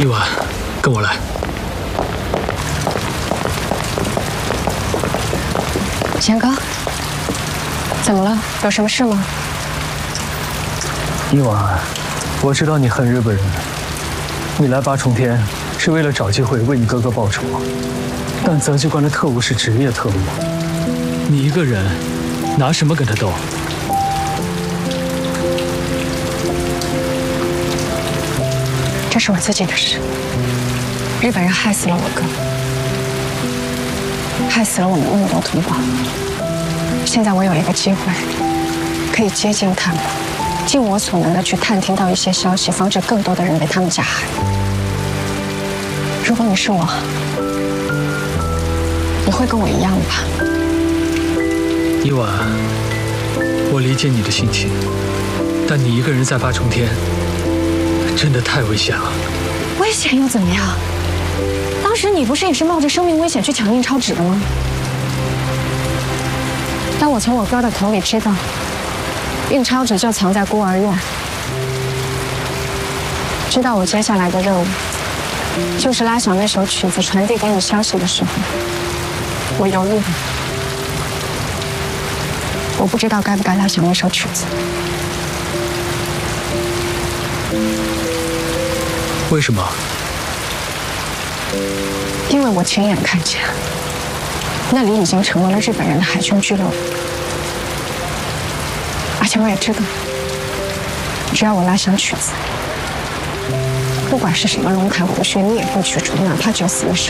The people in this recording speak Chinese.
一婉，跟我来。 贤哥，怎么了？有什么事吗？ 一婉，我知道你恨日本人，你来八重天是为了找机会为你哥哥报仇，但择机关的特务是职业特务，你一个人拿什么跟他斗？ 这是我自己的事。日本人害死了我哥，害死了我们那么多同胞。现在我有一个机会，可以接近他们，尽我所能的去探听到一些消息，防止更多的人被他们加害。如果你是我，你会跟我一样吧？ 一婉，我理解你的心情，但你一个人在八重天。 真的太危险了！ 危险又怎么样？当时你不是也是冒着生命危险去抢印钞纸的吗？当我从我哥的口里知道，印钞纸就藏在孤儿院，知道我接下来的任务就是拉响那首曲子传递给你消息的时候，我犹豫了。我不知道该不该拉响那首曲子。 为什么？ 因为我亲眼看见，那里已经成为了日本人的海军俱乐部，而且我也知道，只要我拉响曲子，不管是什么龙潭虎穴，你也会去除，哪怕九死一生。